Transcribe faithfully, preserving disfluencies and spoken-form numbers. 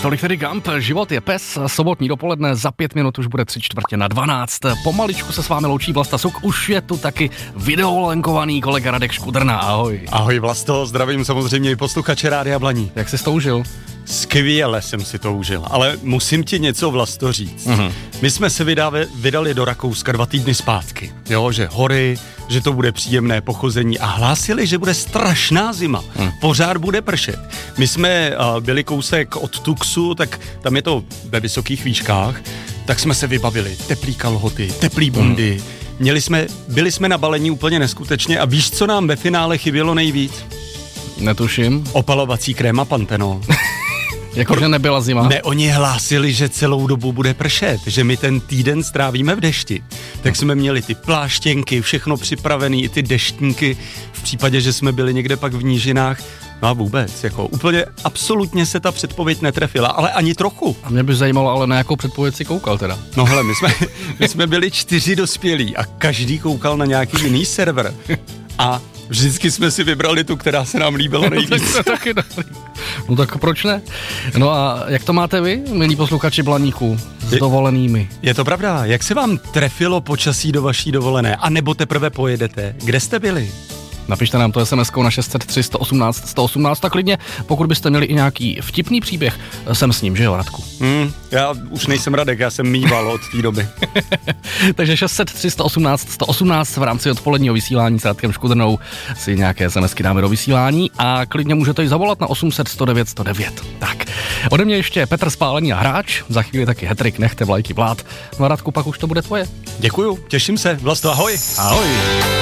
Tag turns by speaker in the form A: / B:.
A: Tolik tedy Gump, život je pes, sobotní dopoledne, za pět minut už bude tři čtvrtě na dvanáct. Pomaličku se s vámi loučí Vlasta Suk, už je tu taky videolenkovaný kolega Radek Škudrna, ahoj.
B: Ahoj Vlasto, zdravím samozřejmě i posluchače Rádia Blaník.
A: Jak jsi to užil?
B: Skvěle jsem si to užil, ale musím ti něco, Vlasto, říct.
A: Uh-huh.
B: My jsme se vydali, vydali do Rakouska dva týdny zpátky, jo, že hory, že to bude příjemné pochození a hlásili, že bude strašná zima, uh. pořád bude pršet. My jsme uh, byli kousek od Tuxu, tak tam je to ve vysokých výškách, tak jsme se vybavili teplý kalhoty, teplý bundy, uh. měli jsme, byli jsme na balení úplně neskutečně a víš, co nám ve finále chybělo nejvíc?
A: Netuším.
B: Opalovací krém a Panthenol.
A: Jakože nebyla zima.
B: Ne, oni hlásili, že celou dobu bude pršet, že my ten týden strávíme v dešti. Tak jsme měli ty pláštěnky, všechno připravený, i ty deštníky, v případě, že jsme byli někde pak v nížinách. No a vůbec, jako úplně absolutně se ta předpověď netrefila, ale ani trochu.
A: A mě by zajímalo, ale na jakou předpověď si koukal teda?
B: No hele, my jsme, my jsme byli čtyři dospělí a každý koukal na nějaký jiný server. A vždycky jsme si vybrali tu, která se nám líbila nejvíc.
A: No, taky no tak proč ne? No a jak to máte vy, milí posluchači Blaníku, s je, dovolenými?
B: Je to pravda, jak se vám trefilo počasí do vaší dovolené? A nebo teprve pojedete? Kde jste byli?
A: Napište nám to es em eskou na šest set tři sto osmnáct sto osmnáct, tak klidně, pokud byste měli i nějaký vtipný příběh, jsem s ním, že jo, Radku?
B: Hmm, já už nejsem Radek, já jsem mýval od té doby.
A: Takže šest set tři sto osmnáct sto osmnáct v rámci odpoledního vysílání s Radkem Škudrnou si nějaké SMSky dáme do vysílání a klidně můžete i zavolat na osm set sto devět sto devět. Tak, ode mě ještě Petr Spálený a Hráč, za chvíli taky hetrik, nechte vlajky plát. No a Radku, pak už to bude tvoje.
B: Děkuju, těším se, Vlasto, ahoj.
A: Ahoj.